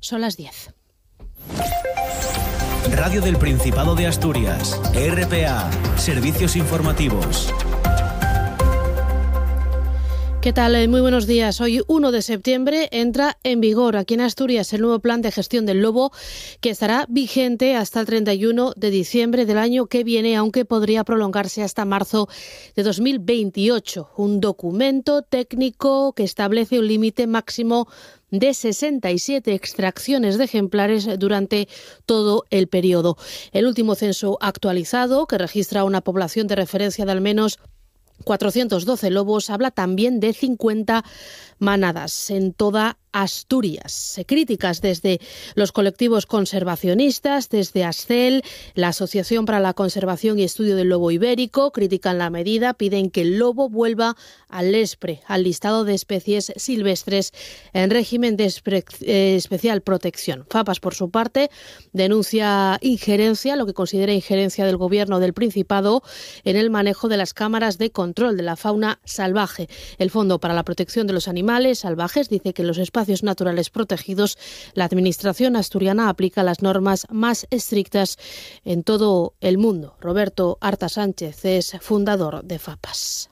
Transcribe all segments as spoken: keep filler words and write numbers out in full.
Son las diez. Radio del Principado de Asturias, R P A, Servicios Informativos. ¿Qué tal? Muy buenos días. Hoy, uno de septiembre, entra en vigor aquí en Asturias el nuevo plan de gestión del lobo, que estará vigente hasta el treinta y uno de diciembre del año que viene, aunque podría prolongarse hasta marzo de dos mil veintiocho. Un documento técnico que establece un límite máximo de sesenta y siete extracciones de ejemplares durante todo el periodo. El último censo actualizado, que registra una población de referencia de al menos cuatrocientos doce lobos, habla también de cincuenta manadas en toda Asturias. Críticas desde los colectivos conservacionistas, desde ASCEL, la Asociación para la Conservación y Estudio del Lobo Ibérico, critican la medida, piden que el lobo vuelva al ESPRE, al listado de especies silvestres en régimen de espe- eh, especial protección. FAPAS, por su parte, denuncia injerencia, lo que considera injerencia del Gobierno del Principado en el manejo de las cámaras de control de la fauna salvaje. El Fondo para la Protección de los Animales Salvajes dice que en los espacios naturales protegidos, la Administración asturiana aplica las normas más estrictas en todo el mundo. Roberto Arta Sánchez es fundador de FAPAS.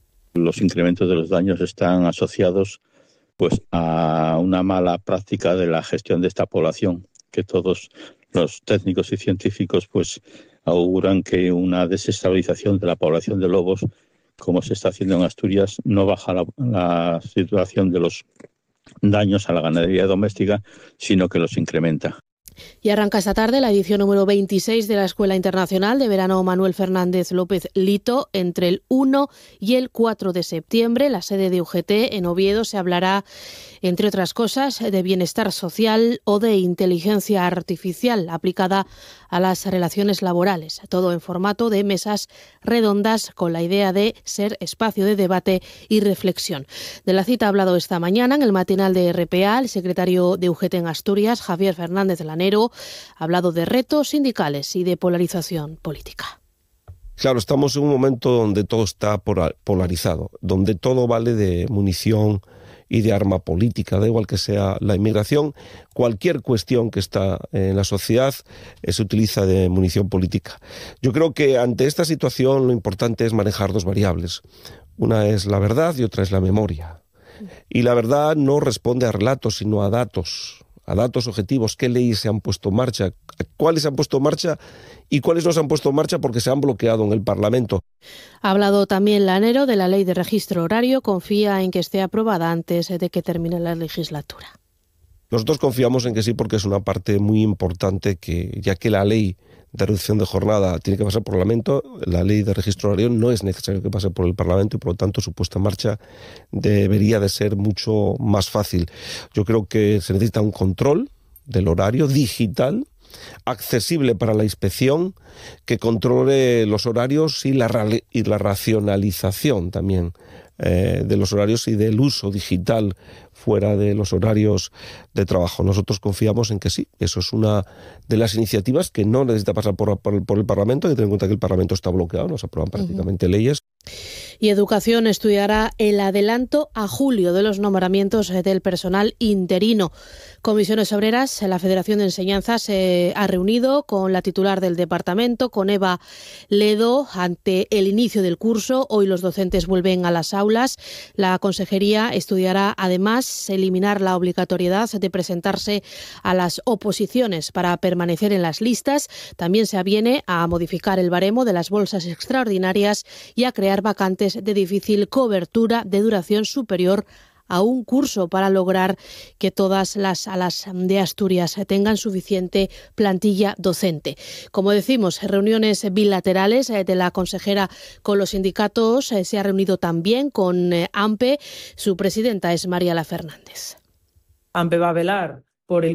Los incrementos de los daños están asociados pues, a una mala práctica de la gestión de esta población, que todos los técnicos y científicos pues, auguran que una desestabilización de la población de lobos, como se está haciendo en Asturias, no baja la, la situación de los daños a la ganadería doméstica, sino que los incrementa. Y arranca esta tarde la edición número veintiséis de la Escuela Internacional de Verano Manuel Fernández López Lito. Entre el uno y el cuatro de septiembre, la sede de U G T en Oviedo se hablará, entre otras cosas, de bienestar social o de inteligencia artificial aplicada a las relaciones laborales. Todo en formato de mesas redondas con la idea de ser espacio de debate y reflexión. De la cita ha hablado esta mañana en el matinal de R P A el secretario de U G T en Asturias, Javier Fernández Lanero. Ha hablado de retos sindicales y de polarización política. Claro, estamos en un momento donde todo está polarizado, donde todo vale de munición y de arma política, da igual que sea la inmigración, cualquier cuestión que está en la sociedad eh, se utiliza de munición política. Yo creo que ante esta situación lo importante es manejar dos variables. Una es la verdad y otra es la memoria. Y la verdad no responde a relatos, sino a datos. a datos objetivos, qué leyes se han puesto en marcha, cuáles se han puesto en marcha y cuáles no se han puesto en marcha porque se han bloqueado en el Parlamento. Ha hablado también Lanero de la ley de registro horario, confía en que esté aprobada antes de que termine la legislatura. Nosotros confiamos en que sí, porque es una parte muy importante, que ya que la ley de reducción de jornada tiene que pasar por el Parlamento, la ley de registro horario no es necesario que pase por el Parlamento y por lo tanto su puesta en marcha debería de ser mucho más fácil. Yo creo que se necesita un control del horario digital, accesible para la inspección, que controle los horarios y la, y la racionalización también eh, de los horarios y del uso digital fuera de los horarios de trabajo. Nosotros confiamos en que sí, eso es una de las iniciativas que no necesita pasar por, por, por el Parlamento. Hay que tener en cuenta que el Parlamento está bloqueado, no se aprueban prácticamente uh-huh. leyes. Y Educación estudiará el adelanto a julio de los nombramientos del personal interino. Comisiones Obreras, la Federación de Enseñanza se ha reunido con la titular del departamento, con Eva Ledo, ante el inicio del curso. Hoy los docentes vuelven a las aulas. La Consejería estudiará además eliminar la obligatoriedad de presentarse a las oposiciones para permanecer en las listas. También se aviene a modificar el baremo de las bolsas extraordinarias y a crear vacantes de difícil cobertura de duración superior a un curso para lograr que todas las salas de Asturias tengan suficiente plantilla docente. Como decimos, reuniones bilaterales de la consejera con los sindicatos, se ha reunido también con AMPE. Su presidenta es Mariala Fernández. AMPE va a velar por el